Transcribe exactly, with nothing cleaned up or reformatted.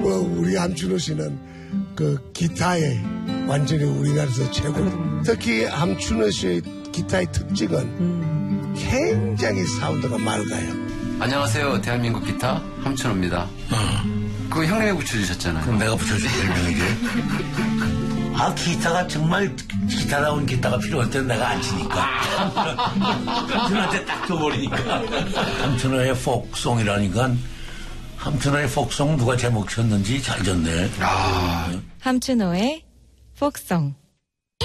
뭐 우리 함춘호 씨는 그 기타에 완전히 우리나라에서 최고. 특히 함춘호 씨의 기타의 특징은 음. 굉장히 사운드가 맑아요. 안녕하세요. 대한민국 기타 함춘호입니다. 어. 그거 형님이 붙여주셨잖아요. 그럼 내가 붙여줄 별명이지. 아, 기타가 정말 기타다운 기타가 필요할 때는 내가 안 치니까. 함춘호한테 딱 줘버리니까. 함춘호의 폭송이라니까. 함춘호의 폭송 누가 제목 쳤는지 잘 졌네. 함춘호의 폭송.